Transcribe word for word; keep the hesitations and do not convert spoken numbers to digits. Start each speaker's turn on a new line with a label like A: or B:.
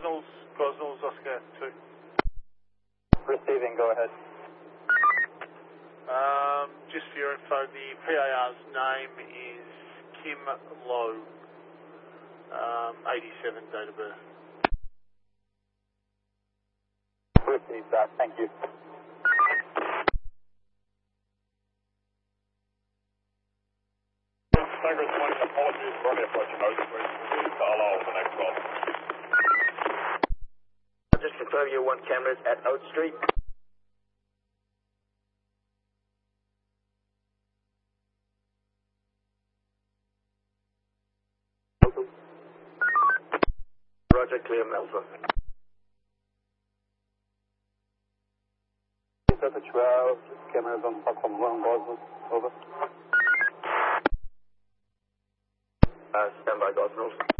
A: Gosnells, Gosnells, Oscar two.
B: Receiving, go ahead.
A: Um, just for your info, the P A R's name is Kim Lowe, um, eighty-seven date of birth.
B: Received that, thank you.
C: Tiger twenty, apologies for the approach out. Please allow the next call.
D: Just confirm you want cameras at Oat Street. Roger, clear Melva.
B: Delta twelve, cameras on platform one, Gosnells, over.
D: Uh, stand by, Gosnells.